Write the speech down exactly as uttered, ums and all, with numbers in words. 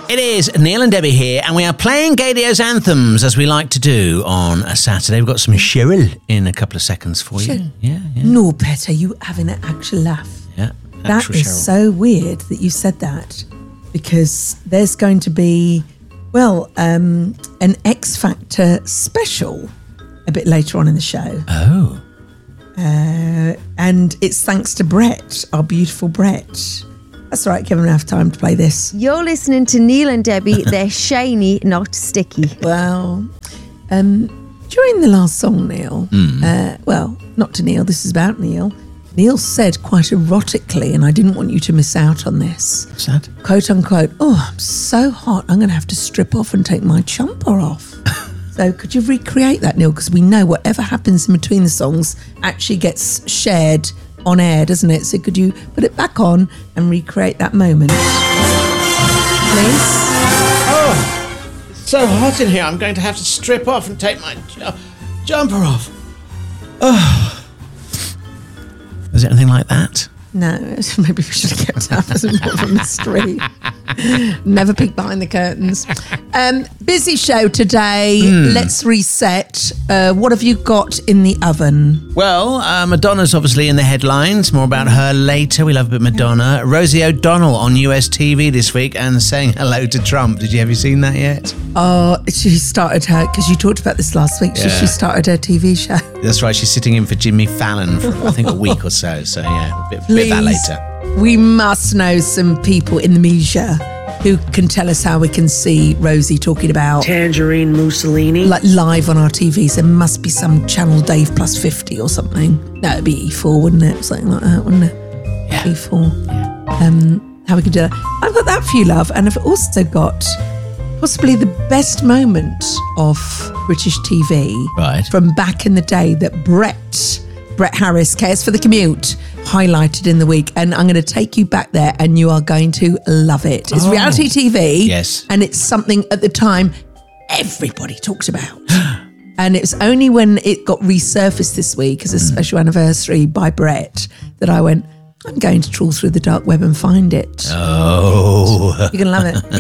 It is Neil and Debbie here, and we are playing Gadio's anthems as we like to do on a Saturday. We've got some Cheryl in a couple of seconds for you. Cheryl. Yeah, yeah. No, Pet, are you having an actual laugh? Yeah, That is Cheryl. so weird that you said that, because there's going to be, well, um, an X Factor special a bit later on in the show. Oh. Uh, and it's thanks to Brett, our beautiful Brett. That's all right, Kevin, we have time to play this. You're listening to Neil and Debbie. They're shiny, not sticky. Well, um, during the last song, Neil, Mm. uh, well, not to Neil, this is about Neil. Neil said quite erotically, and I didn't want you to miss out on this. What's that? Quote unquote, oh, I'm so hot, I'm going to have to strip off and take my jumper off. So could you recreate that, Neil? Because we know whatever happens in between the songs actually gets shared on air, doesn't it? So could you put it back on and recreate that moment, please? Oh, it's so hot in here. I'm going to have to strip off and take my ju- jumper off. Oh. Was it anything like that? No, maybe we should have kept that as more of a mystery. Never peek behind the curtains. Um, busy show today. Mm. Let's reset. Uh, what have you got in the oven? Well, uh, Madonna's obviously in the headlines. More about her later. We love a bit of Madonna. Rosie O'Donnell on U S T V this week and saying hello to Trump. Did you have you seen that yet? Oh, she started her, because you talked about this last week. She, Yeah. she started her T V show. That's right. She's sitting in for Jimmy Fallon for I think a week or so. So yeah, a bit, bit of that Please. later. We must know some people in the media who can tell us how we can see Rosie talking about Tangerine Mussolini. like live on our T Vs. There must be some channel Dave plus fifty or something. No, it'd be E four, wouldn't it? Something like that, wouldn't it? Yeah. E four. Um, how we can do that. I've got that for you, love. And I've also got possibly the best moment of British T V Right. from back in the day that Brett, Brett Harris, Cares for the Commute, highlighted in the week. And I'm going to take you back there and you are going to love it. It's Oh. reality T V. Yes. And it's something at the time everybody talked about. And it was only when it got resurfaced this week as a special anniversary by Brett that I went, I'm going to trawl through the dark web and find it. Oh. You're going to love it. You're